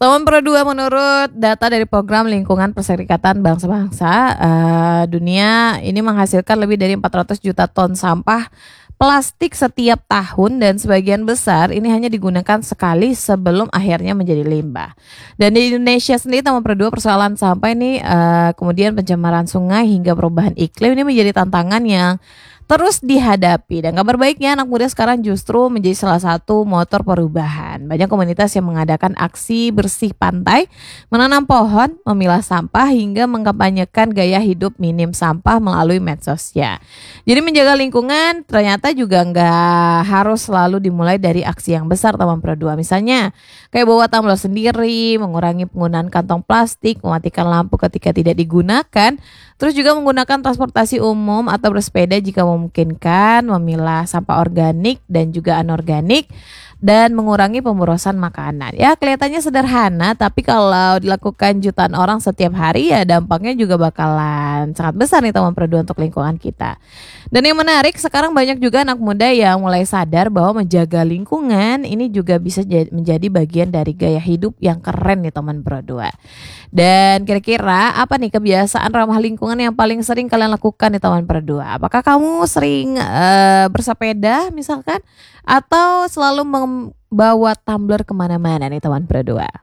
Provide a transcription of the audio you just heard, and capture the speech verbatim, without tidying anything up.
Teman Pro dua, menurut data dari Program Lingkungan Perserikatan Bangsa-Bangsa, uh, dunia ini menghasilkan lebih dari empat ratus juta ton sampah plastik setiap tahun, dan sebagian besar ini hanya digunakan sekali sebelum akhirnya menjadi limbah. Dan di Indonesia sendiri, Teman Pro dua, persoalan sampah ini uh, kemudian pencemaran sungai hingga perubahan iklim ini menjadi tantangan yang terus dihadapi. Dan kabar baiknya, anak muda sekarang justru menjadi salah satu motor perubahan. Banyak komunitas yang mengadakan aksi bersih pantai, menanam pohon, memilah sampah, hingga mengkampanyekan gaya hidup minim sampah melalui medsosnya. Jadi menjaga lingkungan ternyata juga nggak harus selalu dimulai dari aksi yang besar, Teman Pro dua. Misalnya kayak bawa tumbler sendiri, mengurangi penggunaan kantong plastik, mematikan lampu ketika tidak digunakan, terus juga menggunakan transportasi umum atau bersepeda jika memungkinkan, memilah sampah organik dan juga anorganik, dan mengurangi pemborosan makanan. Ya, kelihatannya sederhana, tapi kalau dilakukan jutaan orang setiap hari, ya dampaknya juga bakalan sangat besar nih, Teman Pro dua, untuk lingkungan kita. Dan yang menarik, sekarang banyak juga anak muda yang mulai sadar bahwa menjaga lingkungan ini juga bisa menjadi bagian dari gaya hidup yang keren nih, Teman Pro dua. Dan kira-kira apa nih kebiasaan ramah lingkungan yang paling sering kalian lakukan nih, Teman Pro dua? Apakah kamu sering uh, bersepeda misalkan? Atau selalu membawa tumbler kemana-mana nih, Teman Pro dua?